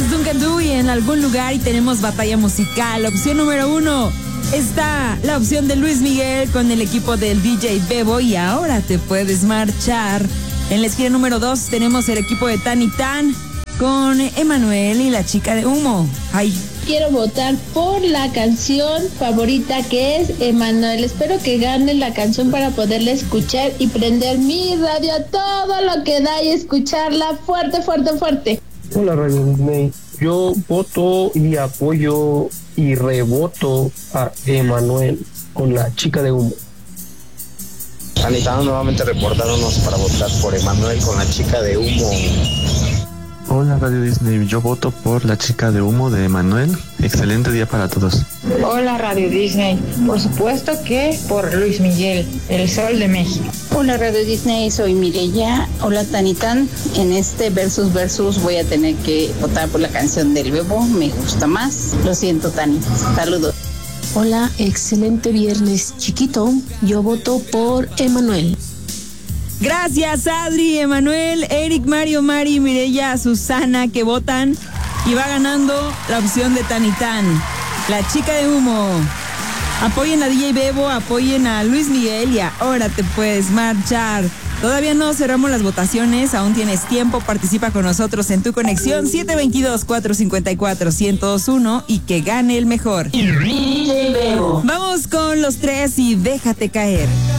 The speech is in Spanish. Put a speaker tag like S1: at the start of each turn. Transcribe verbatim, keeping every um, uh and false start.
S1: es Duncan Du y En Algún Lugar, y tenemos batalla musical. Opción número uno está la opción de Luis Miguel con el equipo del D J Bebo y Ahora Te Puedes Marchar. En la esquina número dos tenemos el equipo de Tani Tan con Emanuel y La Chica de Humo. Ay.
S2: Quiero votar por la canción favorita, que es Emanuel. Espero que gane la canción para poderla escuchar y prender mi radio a todo lo que da y escucharla fuerte, fuerte, fuerte.
S3: Hola, Radio Disney. Yo voto y apoyo y revoto a Emanuel con La Chica de Humo.
S4: Anitano nuevamente reportándonos para votar por Emanuel con La Chica de Humo.
S5: Hola Radio Disney, yo voto por La Chica de Humo de Emanuel. Excelente día para todos.
S6: Hola Radio Disney, por supuesto que por Luis Miguel, El Sol de México.
S7: Hola Radio Disney, soy Mireya. Hola Tanitán. En este versus versus voy a tener que votar por la canción del Bebo, me gusta más. Lo siento, Tani. Saludos.
S8: Hola, excelente viernes chiquito. Yo voto por Emanuel.
S1: Gracias, Adri, Emanuel, Eric, Mario, Mari, Mireya, Susana, que votan, y va ganando la opción de Tanitán, La Chica de Humo. Apoyen a D J Bebo, apoyen a Luis Miguel y Ahora Te Puedes Marchar. Todavía no cerramos las votaciones, aún tienes tiempo, participa con nosotros en tu conexión siete dos dos, cuatro cinco cuatro, uno cero dos uno y que gane el mejor. D J Bebo. Vamos con los tres y Déjate Caer.